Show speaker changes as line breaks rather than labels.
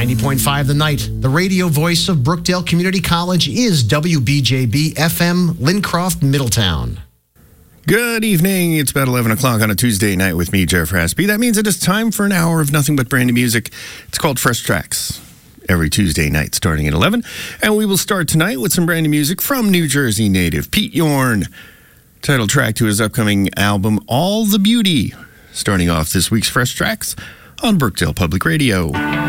90.5 The Night, the radio voice of Brookdale Community College, is WBJB FM, Lincroft, Middletown.
Good evening. It's about 11 o'clock on a Tuesday night with me, Jeff Raspy. That means it is time for an hour of nothing but brand new music. It's called Fresh Tracks. Every Tuesday night starting at 11. And we will start tonight with some brand new music from New Jersey native Pete Yorn. Title track to his upcoming album, All the Beauty. Starting off this week's Fresh Tracks on Brookdale Public Radio.